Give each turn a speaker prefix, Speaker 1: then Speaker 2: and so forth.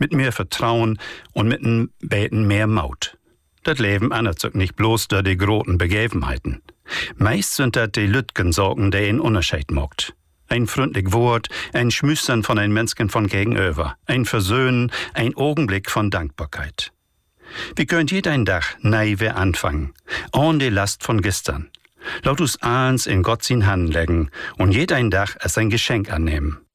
Speaker 1: mit mehr Vertrauen und mit n Beten mehr Maut. Das Leben ändert sich nicht bloß durch die großen Begebenheiten. Meist sind das die Lütgen Sorgen, die einen Unterschied macht. Ein freundlich Wort, ein Schmüstern von ein Menschen von gegenüber, ein Versöhnen, ein Augenblick von Dankbarkeit. Wir können jeden Tag neu wieder anfangen, ohne die Last von gestern. Laut uns eins in Gott sein Hand legen und jeden Tag als ein Geschenk annehmen.